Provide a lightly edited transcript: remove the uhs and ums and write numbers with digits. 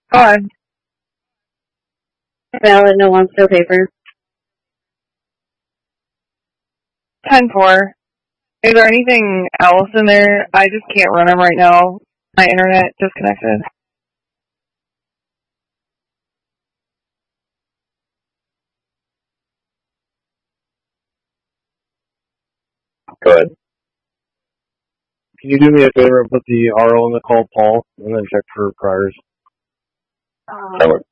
Go on. Ballot, no on-sale paper. 10-4. Is there anything else in there? I just can't run them right now. My internet disconnected. Go ahead. Can you do me a favor and put the RO in the call Paul, and then check for priors? That works.